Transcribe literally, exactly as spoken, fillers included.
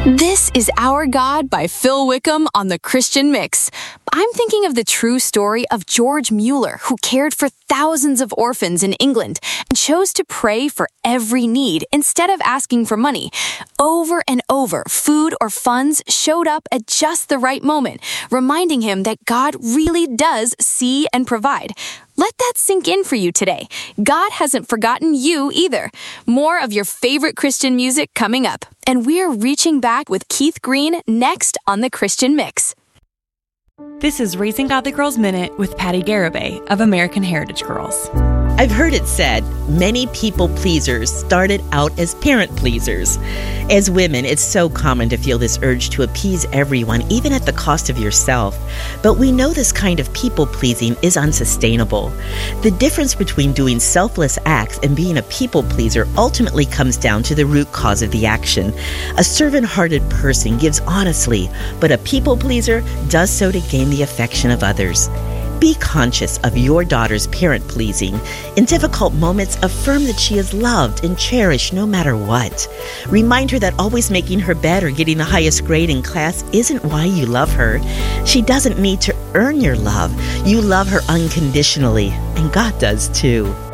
This is Our God by Phil Wickham on the Christian Mix. I'm thinking of the true story of George Mueller, who cared for thousands of orphans in England and chose to pray for every need instead of asking for money. Over and over, food or funds showed up at just the right moment, reminding him that God really does see and provide. Let that sink in for you today. God hasn't forgotten you either. More of your favorite Christian music coming up. And we're reaching back with Keith Green next on the Christian Mix. This is Raising Godly Girls Minute with Patty Garibay of American Heritage Girls. I've heard it said, many people pleasers started out as parent pleasers. As women, it's so common to feel this urge to appease everyone, even at the cost of yourself. But we know this kind of people-pleasing is unsustainable. The difference between doing selfless acts and being a people pleaser ultimately comes down to the root cause of the action. A servant-hearted person gives honestly, but a people pleaser does so to gain the affection of others. Be conscious of your daughter's parent-pleasing. In difficult moments, affirm that she is loved and cherished no matter what. Remind her that always making her bed or getting the highest grade in class isn't why you love her. She doesn't need to earn your love. You love her unconditionally, and God does too.